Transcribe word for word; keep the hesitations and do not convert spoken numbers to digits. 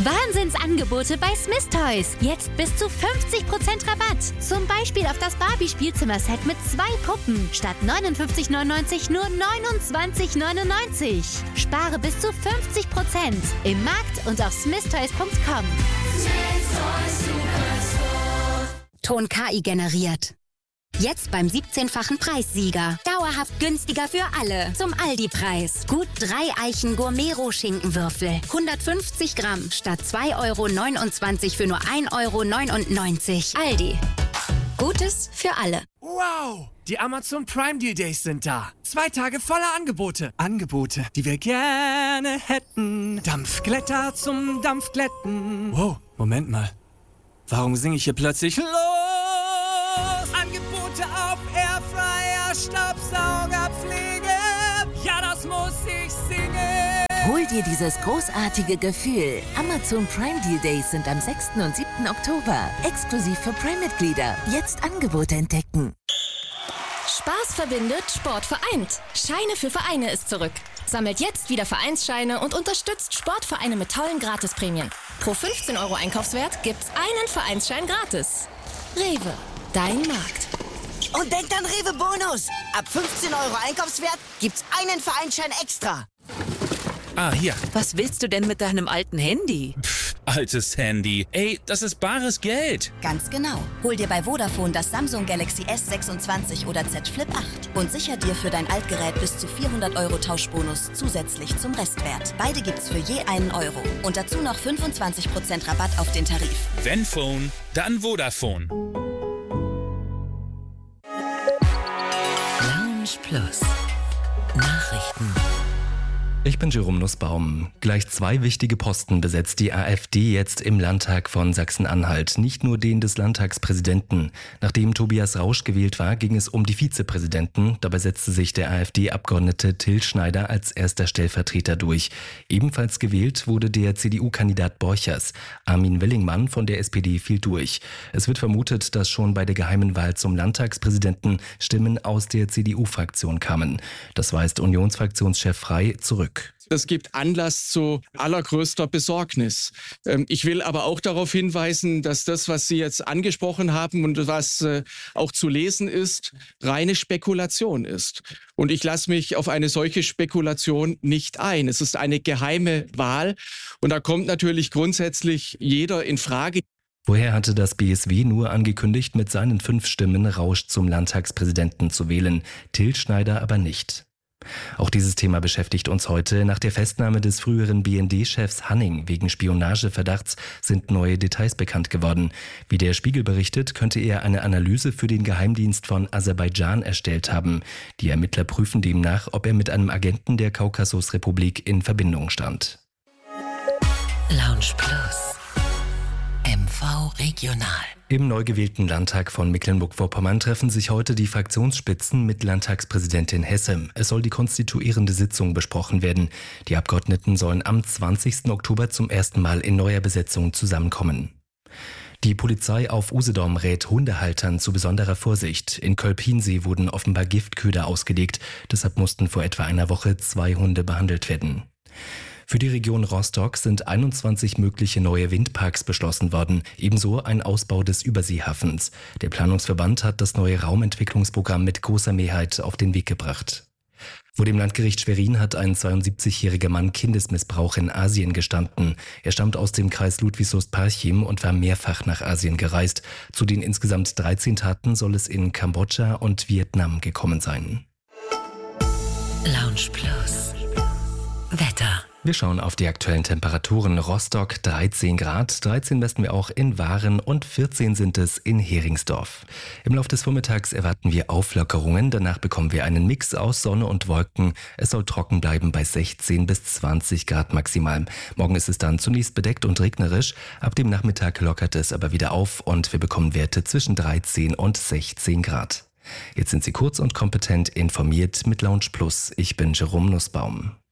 Wahnsinnsangebote bei Smith Toys. Jetzt bis zu fünfzig Prozent Rabatt. Zum Beispiel auf das Barbie-Spielzimmer-Set mit zwei Puppen. Statt neunundfünfzig neunundneunzig nur neunundzwanzig neunundneunzig. Spare bis zu fünfzig Prozent im Markt und auf smith toys punkt com. Ton K I generiert. Jetzt beim siebzehnfachen Preissieger. Dauerhaft günstiger für alle. Zum Aldi-Preis. Gut drei Eichen Gourmet-Schinkenwürfel. hundertfünfzig Gramm statt zwei Euro neunundzwanzig für nur ein Euro neunundneunzig. Aldi. Gutes für alle. Wow! Die Amazon Prime Deal Days sind da. Zwei Tage voller Angebote. Angebote, die wir gerne hätten. Dampfglätter zum Dampfglätten. Wow, Moment mal. Warum singe ich hier plötzlich los? Angebote auf Airfryer, Staubsaugerpflege. Ja, das muss ich singen. Hol dir dieses großartige Gefühl. Amazon Prime Deal Days sind am sechsten und siebten Oktober. Exklusiv für Prime-Mitglieder. Jetzt Angebote entdecken. Spaß verbindet, Sport vereint. Scheine für Vereine ist zurück. Sammelt jetzt wieder Vereinsscheine und unterstützt Sportvereine mit tollen Gratisprämien. Pro fünfzehn Euro Einkaufswert gibt's einen Vereinsschein gratis. Rewe, dein Markt. Und denkt an Rewe Bonus. Ab fünfzehn Euro Einkaufswert gibt's einen Vereinsschein extra. Ah, hier. Was willst du denn mit deinem alten Handy? Pff, altes Handy. Ey, das ist bares Geld. Ganz genau. Hol dir bei Vodafone das Samsung Galaxy S sechsundzwanzig oder Z Flip acht und sicher dir für dein Altgerät bis zu vierhundert Euro Tauschbonus zusätzlich zum Restwert. Beide gibt's für je einen Euro. Und dazu noch fünfundzwanzig Prozent Rabatt auf den Tarif. Wenn Phone, dann Vodafone. Lounge Plus. Nachrichten. Ich bin Jerome Nussbaum. Gleich zwei wichtige Posten besetzt die AfD jetzt im Landtag von Sachsen-Anhalt. Nicht nur den des Landtagspräsidenten. Nachdem Tobias Rausch gewählt war, ging es um die Vizepräsidenten. Dabei setzte sich der AfD-Abgeordnete Till Schneider als erster Stellvertreter durch. Ebenfalls gewählt wurde der C D U-Kandidat Borchers. Armin Willingmann von der S P D fiel durch. Es wird vermutet, dass schon bei der geheimen Wahl zum Landtagspräsidenten Stimmen aus der C D U-Fraktion kamen. Das weist Unionsfraktionschef Frey zurück. Das gibt Anlass zu allergrößter Besorgnis. Ich will aber auch darauf hinweisen, dass das, was Sie jetzt angesprochen haben und was auch zu lesen ist, reine Spekulation ist. Und ich lasse mich auf eine solche Spekulation nicht ein. Es ist eine geheime Wahl und da kommt natürlich grundsätzlich jeder in Frage. Vorher hatte das B S W nur angekündigt, mit seinen fünf Stimmen Rausch zum Landtagspräsidenten zu wählen, Till Schneider aber nicht. Auch dieses Thema beschäftigt uns heute. Nach der Festnahme des früheren B N D-Chefs Hanning wegen Spionageverdachts sind neue Details bekannt geworden. Wie der Spiegel berichtet, könnte er eine Analyse für den Geheimdienst von Aserbaidschan erstellt haben. Die Ermittler prüfen demnach, ob er mit einem Agenten der Kaukasusrepublik in Verbindung stand. Lounge Plus. M V Regional. Im neu gewählten Landtag von Mecklenburg-Vorpommern treffen sich heute die Fraktionsspitzen mit Landtagspräsidentin Hesse. Es soll die konstituierende Sitzung besprochen werden. Die Abgeordneten sollen am zwanzigsten Oktober zum ersten Mal in neuer Besetzung zusammenkommen. Die Polizei auf Usedom rät Hundehaltern zu besonderer Vorsicht. In Kölpinsee wurden offenbar Giftköder ausgelegt. Deshalb mussten vor etwa einer Woche zwei Hunde behandelt werden. Für die Region Rostock sind einundzwanzig mögliche neue Windparks beschlossen worden, ebenso ein Ausbau des Überseehafens. Der Planungsverband hat das neue Raumentwicklungsprogramm mit großer Mehrheit auf den Weg gebracht. Vor dem Landgericht Schwerin hat ein zweiundsiebzigjähriger Mann Kindesmissbrauch in Asien gestanden. Er stammt aus dem Kreis Ludwigslust-Parchim und war mehrfach nach Asien gereist. Zu den insgesamt dreizehn Taten soll es in Kambodscha und Vietnam gekommen sein. Lounge Plus. Wetter. Wir schauen auf die aktuellen Temperaturen. Rostock dreizehn Grad, dreizehn messen wir auch in Waren und vierzehn sind es in Heringsdorf. Im Laufe des Vormittags erwarten wir Auflockerungen, danach bekommen wir einen Mix aus Sonne und Wolken. Es soll trocken bleiben bei sechzehn bis zwanzig Grad maximal. Morgen ist es dann zunächst bedeckt und regnerisch, ab dem Nachmittag lockert es aber wieder auf und wir bekommen Werte zwischen dreizehn und sechzehn Grad. Jetzt sind Sie kurz und kompetent informiert mit Lounge Plus. Ich bin Jerome Nussbaum.